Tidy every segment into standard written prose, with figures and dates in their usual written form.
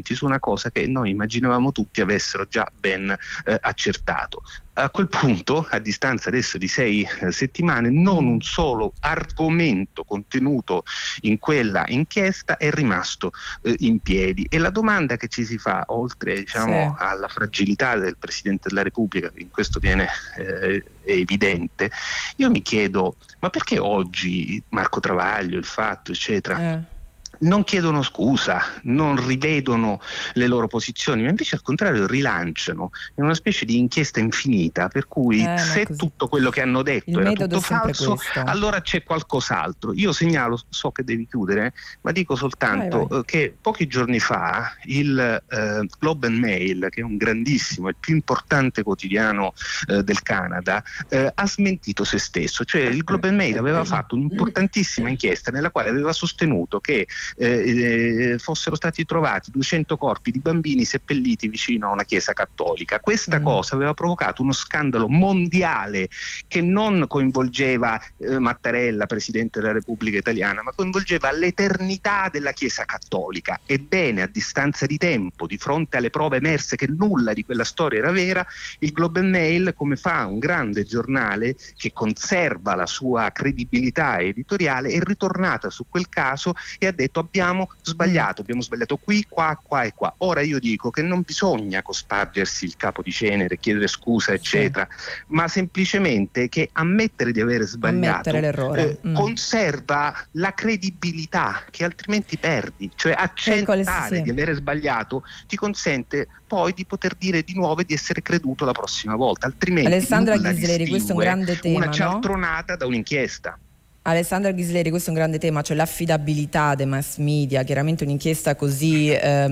documenti su una cosa che noi immaginavamo tutti avessero già ben accertato. A quel punto, a distanza adesso di 6 settimane, non un solo argomento contenuto in quella inchiesta è rimasto in piedi. E la domanda che ci si fa, oltre alla fragilità del Presidente della Repubblica, che in questo viene è evidente, io mi chiedo: ma perché oggi Marco Travaglio, Il Fatto, eccetera, non chiedono scusa, non rivedono le loro posizioni, ma invece al contrario rilanciano in una specie di inchiesta infinita, per cui se tutto quello che hanno detto era tutto falso, allora c'è qualcos'altro. Io segnalo, so che devi chiudere, ma dico soltanto che pochi giorni fa il Globe and Mail, che è un grandissimo, il più importante quotidiano del Canada, ha smentito se stesso. Cioè il Globe and Mail aveva fatto un'importantissima inchiesta nella quale aveva sostenuto che fossero stati trovati 200 corpi di bambini seppelliti vicino a una chiesa cattolica. Questa cosa aveva provocato uno scandalo mondiale che non coinvolgeva Mattarella, Presidente della Repubblica Italiana, ma coinvolgeva l'eternità della chiesa cattolica. Ebbene, a distanza di tempo, di fronte alle prove emerse che nulla di quella storia era vera, il Globe and Mail, come fa un grande giornale che conserva la sua credibilità editoriale, è ritornata su quel caso e ha detto: abbiamo sbagliato qui, qua e qua. Ora io dico che non bisogna cospargersi il capo di cenere, chiedere scusa eccetera, ma semplicemente che ammettere di avere sbagliato l'errore conserva la credibilità che altrimenti perdi. Cioè accettare di avere sbagliato ti consente poi di poter dire di nuovo e di essere creduto la prossima volta, altrimenti Alessandra Ghisleri, questo è un grande tema, una cialtronata da un'inchiesta. Alessandra Ghisleri, questo è un grande tema, cioè l'affidabilità dei mass media. Chiaramente un'inchiesta così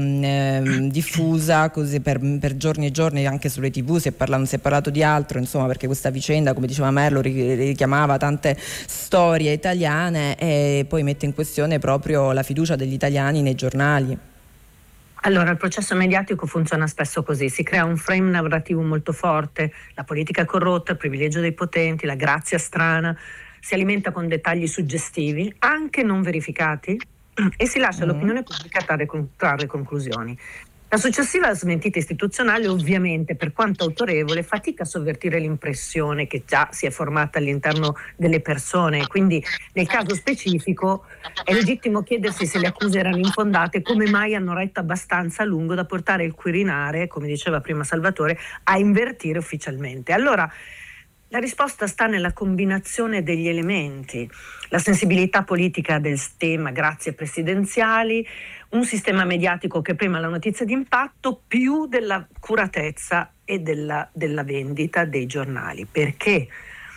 diffusa, così per giorni e giorni anche sulle TV si è parlato di altro, insomma, perché questa vicenda, come diceva Merlo, richiamava tante storie italiane e poi mette in questione proprio la fiducia degli italiani nei giornali. Allora, il processo mediatico funziona spesso così: si crea un frame narrativo molto forte, la politica è corrotta, il privilegio dei potenti, la grazia strana, si alimenta con dettagli suggestivi, anche non verificati, e si lascia l'opinione pubblica trarre conclusioni. La successiva smentita istituzionale, ovviamente, per quanto autorevole, fatica a sovvertire l'impressione che già si è formata all'interno delle persone. Quindi, nel caso specifico, è legittimo chiedersi se le accuse erano infondate, come mai hanno retto abbastanza a lungo da portare il Quirinale, come diceva prima Salvatore, a invertire ufficialmente. Allora, la risposta sta nella combinazione degli elementi: la sensibilità politica del sistema, grazie presidenziali, un sistema mediatico che prima la notizia di impatto più della curatezza e della vendita dei giornali, perché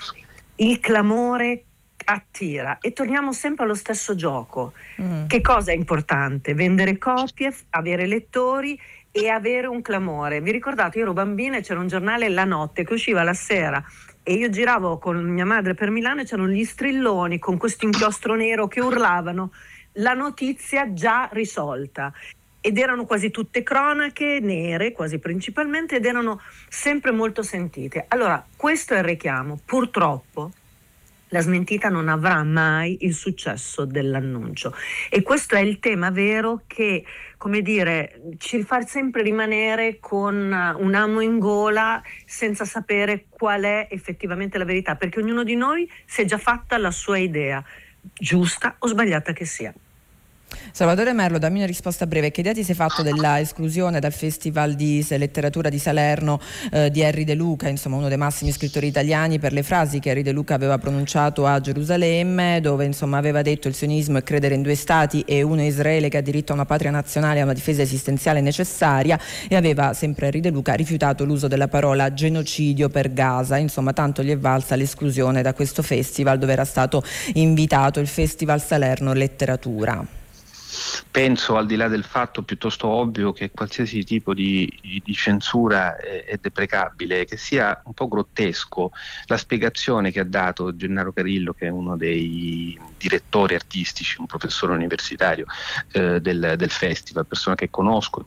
il clamore attira. E torniamo sempre allo stesso gioco. Che cosa è importante? Vendere copie, avere lettori e avere un clamore. Vi ricordate, io ero bambina e c'era un giornale La Notte che usciva la sera e io giravo con mia madre per Milano e c'erano gli strilloni con questo inchiostro nero che urlavano la notizia già risolta, ed erano quasi tutte cronache nere, quasi principalmente, ed erano sempre molto sentite. Allora, questo è il richiamo. Purtroppo la smentita non avrà mai il successo dell'annuncio, e questo è il tema vero che, come dire, ci fa sempre rimanere con un amo in gola senza sapere qual è effettivamente la verità, perché ognuno di noi si è già fatta la sua idea, giusta o sbagliata che sia. Salvatore Merlo, dammi una risposta breve. Che idea ti sei fatto della esclusione dal Festival di Letteratura di Salerno di Henry De Luca, insomma uno dei massimi scrittori italiani, per le frasi che Henry De Luca aveva pronunciato a Gerusalemme, dove insomma aveva detto: il sionismo è credere in 2 stati e uno Israele che ha diritto a una patria nazionale e a una difesa esistenziale necessaria, e aveva, sempre Henry De Luca, rifiutato l'uso della parola genocidio per Gaza. Insomma, tanto gli è valsa l'esclusione da questo festival dove era stato invitato, il Festival Salerno Letteratura. Penso, al di là del fatto piuttosto ovvio, che qualsiasi tipo di censura è deprecabile, che sia un po' grottesco la spiegazione che ha dato Gennaro Carillo, che è uno dei direttori artistici, un professore universitario del festival, persona che conoscevo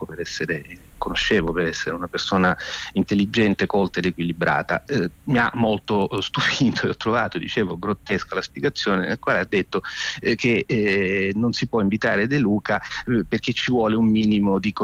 per essere una persona intelligente, colta ed equilibrata. Mi ha molto stupito e ho trovato, dicevo, grottesca la spiegazione nel quale ha detto che non si può invitare De Luca perché ci vuole un minimo di